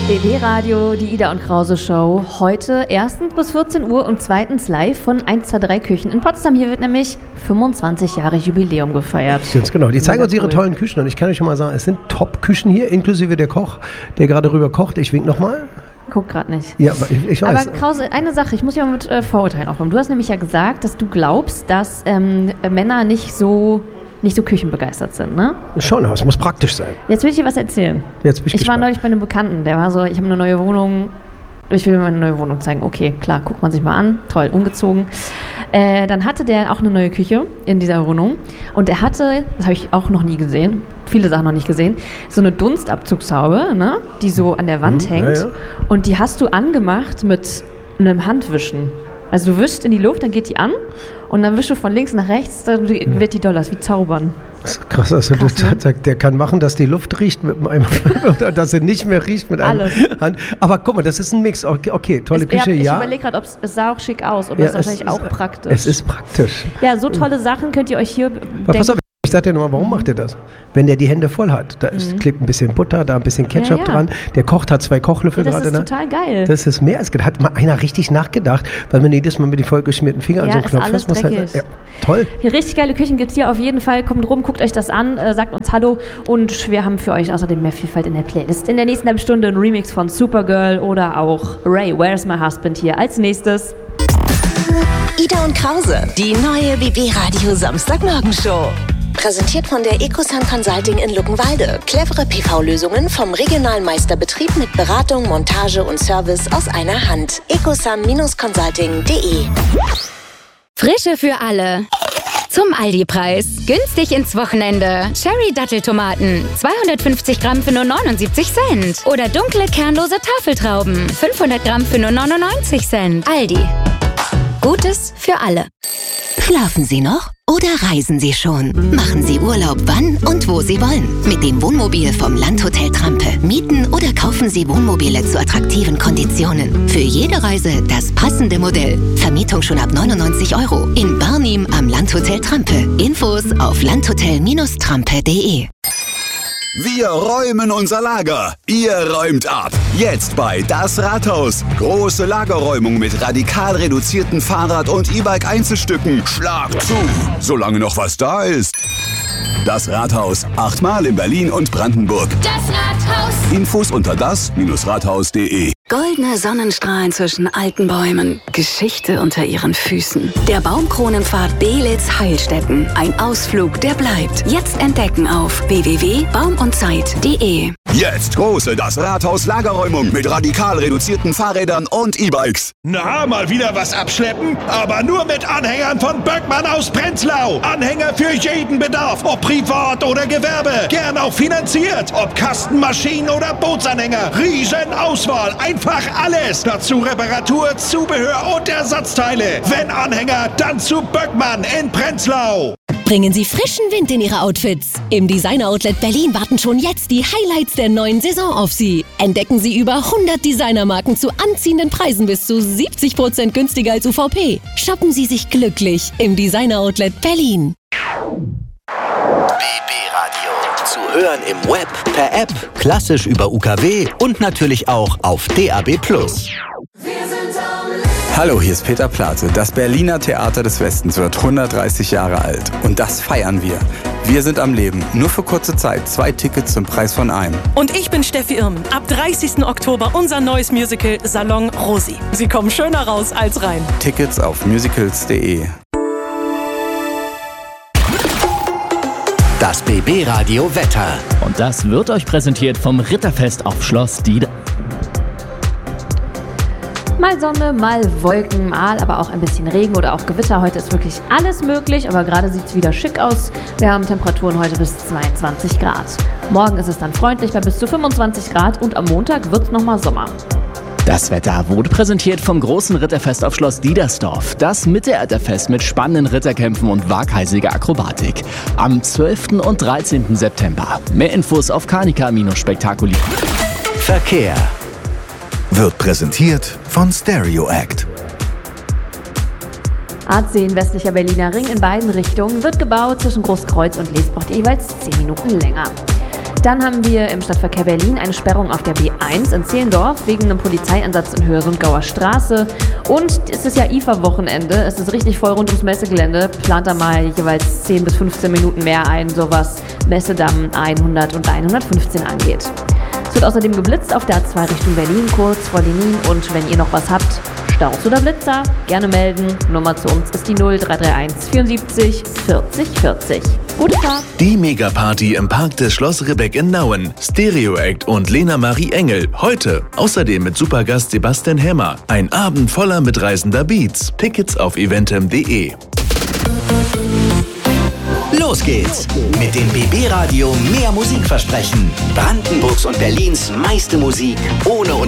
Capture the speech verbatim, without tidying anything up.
B B-Radio, die Ida und Krause Show. Heute erstens bis vierzehn Uhr und zweitens live von eins zwei drei Küchen in Potsdam. Hier wird nämlich fünfundzwanzig Jahre Jubiläum gefeiert. Ganz genau. Die zeigen uns ihre cool. tollen Küchen und ich kann euch schon mal sagen, es sind Top-Küchen hier, inklusive der Koch, der gerade rüber kocht. Ich wink nochmal. Guck gerade nicht. Ja, aber ich, ich weiß. Aber Krause, eine Sache, ich muss ja mal mit äh, Vorurteilen aufräumen. Du hast nämlich ja gesagt, dass du glaubst, dass ähm, Männer nicht so... nicht so küchenbegeistert sind, ne? Schon, aber es muss praktisch sein. Jetzt will ich dir was erzählen. Jetzt bin ich Ich war gespannt. neulich bei einem Bekannten, der war so, ich habe eine neue Wohnung, ich will mir meine neue Wohnung zeigen. Okay, klar, guckt man sich mal an, toll, umgezogen. Äh, dann hatte der auch eine neue Küche in dieser Wohnung und er hatte, das habe ich auch noch nie gesehen, viele Sachen noch nicht gesehen, so eine Dunstabzugshaube, ne? Die so an der Wand Mhm, hängt ja, ja. und die hast du angemacht mit einem Handwischen. Also du wischst in die Luft, dann geht die an und dann wischst du von links nach rechts, dann wird die doller, wie zaubern. Das ist krass, also Krass, du, ne? der kann machen, dass die Luft riecht mit einem, oder dass sie nicht mehr riecht mit einem Alles. Hand. Aber guck mal, das ist ein Mix. Okay, okay tolle Es, Küche, ich ja. überlege gerade, ob es es sah auch schick aus oder Ja, ist wahrscheinlich es auch ist- praktisch. Es ist praktisch. Ja, so tolle Sachen könnt ihr euch hier Aber denken. pass auf, ich sag dir nur mal, warum macht er das? Wenn der die Hände voll hat, da ist, klebt ein bisschen Butter, da ein bisschen Ketchup Ja, ja. dran, der kocht hat zwei Kochlöffel Ja, das gerade. ist ne? total geil. Das ist mehr als gedacht. Hat mal einer richtig nachgedacht, weil man jedes Mal mit den vollgeschmierten Fingern Ja, an so einen ist Knopf alles fest muss. Halt, dreckig. ja, toll. Hier richtig geile Küchen gibt es hier auf jeden Fall. Kommt rum, guckt euch das an, äh, sagt uns Hallo und wir haben für euch außerdem mehr Vielfalt in der Playlist. In der nächsten halben Stunde ein Remix von Supergirl oder auch Ray, Where's My Husband hier als nächstes. Ida und Krause, die neue B B-Radio Samstagmorgenshow. Präsentiert von der Ecosun Consulting in Luckenwalde. Clevere P V-Lösungen vom regionalen Meisterbetrieb mit Beratung, Montage und Service aus einer Hand. ecosun Consulting punkt de. Frische für alle. Zum Aldi-Preis. Günstig ins Wochenende. Cherry-Datteltomaten. zweihundertfünfzig Gramm für nur neunundsiebzig Cent. Oder dunkle, kernlose Tafeltrauben. fünfhundert Gramm für nur neunundneunzig Cent. Aldi. Gutes für alle. Schlafen Sie noch oder reisen Sie schon? Machen Sie Urlaub wann und wo Sie wollen. Mit dem Wohnmobil vom Landhotel Trampe. Mieten oder kaufen Sie Wohnmobile zu attraktiven Konditionen. Für jede Reise das passende Modell. Vermietung schon ab neunundneunzig Euro. In Barnim am Landhotel Trampe. Infos auf landhotel Trampe punkt de. Wir räumen unser Lager. Ihr räumt ab. Jetzt bei Das Rathaus. Große Lagerräumung mit radikal reduzierten Fahrrad- und E-Bike-Einzelstücken. Schlag zu, solange noch was da ist. Das Rathaus. Achtmal in Berlin und Brandenburg. Das Rathaus. Infos unter das Rathaus punkt de. Goldene Sonnenstrahlen zwischen alten Bäumen, Geschichte unter ihren Füßen. Der Baumkronenpfad Belitz-Heilstätten. Ein Ausflug, der bleibt. Jetzt entdecken auf w w w punkt baum und zeit punkt de. Jetzt große Das Rathaus Lagerräumung mit radikal reduzierten Fahrrädern und E-Bikes. Na, mal wieder was abschleppen? Aber nur mit Anhängern von Böckmann aus Prenzlau. Anhänger für jeden Bedarf, ob privat oder Gewerbe. Gern auch finanziert. Ob Kastenmaschinen oder Bootsanhänger. Riesenauswahl, einfach alles. Dazu Reparatur, Zubehör und Ersatzteile. Wenn Anhänger, dann zu Böckmann in Prenzlau. Bringen Sie frischen Wind in Ihre Outfits. Im Designer Outlet Berlin warten schon jetzt die Highlights der neuen Saison auf Sie. Entdecken Sie über hundert Designermarken zu anziehenden Preisen bis zu siebzig Prozent günstiger als U V P. Shoppen Sie sich glücklich im Designer Outlet Berlin. B B-Radio. Zu hören im Web, per App, klassisch über U K W und natürlich auch auf D A B plus. Hallo, hier ist Peter Plate. Das Berliner Theater des Westens wird hundertdreißig Jahre alt. Und das feiern wir. Wir sind am Leben. Nur für kurze Zeit. Zwei Tickets zum Preis von einem. Und ich bin Steffi Irmen. Ab dreißigsten Oktober unser neues Musical Salon Rosi. Sie kommen schöner raus als rein. Tickets auf musicals punkt de. Das B B-Radio Wetter. Und das wird euch präsentiert vom Ritterfest auf Schloss Diede. Mal Sonne, mal Wolken, mal aber auch ein bisschen Regen oder auch Gewitter. Heute ist wirklich alles möglich, aber gerade sieht es wieder schick aus. Wir haben Temperaturen heute bis zweiundzwanzig Grad. Morgen ist es dann freundlich bei bis zu fünfundzwanzig Grad und am Montag wird es nochmal Sommer. Das Wetter wurde präsentiert vom großen Ritterfest auf Schloss Diedersdorf. Das Mittelalterfest mit spannenden Ritterkämpfen und waghalsiger Akrobatik. Am zwölften und dreizehnten September. Mehr Infos auf Carnica Spektakuli. Verkehr wird präsentiert von Stereo Act. Artseen westlicher Berliner Ring in beiden Richtungen wird gebaut. Zwischen Großkreuz und Lees braucht ihr jeweils zehn Minuten länger. Dann haben wir im Stadtverkehr Berlin eine Sperrung auf der B eins in Zehlendorf wegen einem Polizeieinsatz in Höhe-Sundgauer Straße. Und es ist ja I F A-Wochenende, es ist richtig voll rund ums Messegelände. Plant da mal jeweils zehn bis fünfzehn Minuten mehr ein, so was Messedamm hundert und hundertfünfzehn angeht. Es wird außerdem geblitzt auf der A zwei Richtung Berlin, kurz vor Lenin. Und wenn ihr noch was habt, Staus oder Blitzer, gerne melden. Nummer zu uns ist die null drei drei eins vierundsiebzig vierzig vierzig. Gute Fahrt! Die Megaparty im Park des Schloss Ribbeck in Nauen. Stereo Act und Lena Marie Engel. Heute. Außerdem mit Supergast Sebastian Hämmer. Ein Abend voller mitreißender Beats. Tickets auf eventem punkt de. Los geht's mit dem B B Radio mehr Musik versprechen. Brandenburgs und Berlins meiste Musik ohne